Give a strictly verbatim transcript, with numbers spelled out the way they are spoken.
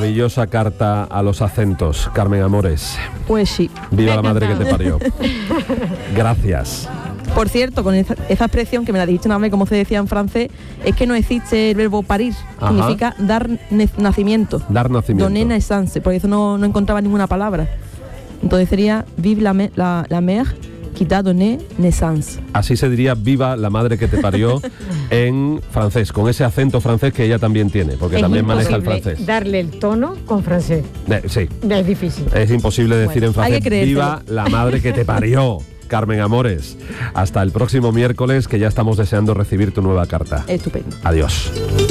maravillosa carta a los acentos, Carmen Amores. Pues sí. Viva la madre que te parió. Gracias. Por cierto, con esa, esa expresión que me la dijiste una vez, como se decía en francés, es que no existe el verbo parir. Ajá. Significa dar ne- nacimiento. Dar nacimiento. Donner naissance, por eso no, no encontraba ninguna palabra. Entonces sería vive la, me- la, la mère qui t'a donné naissance. Así se diría viva la madre que te parió en francés, con ese acento francés que ella también tiene, porque Es también maneja el imposible francés. darle el tono con francés. Eh, sí, Es difícil. es imposible decir Bueno, en hay francés que creérselo. viva la madre que te parió, Carmen Amores. Hasta el próximo miércoles, que ya estamos deseando recibir tu nueva carta. Estupendo. Adiós.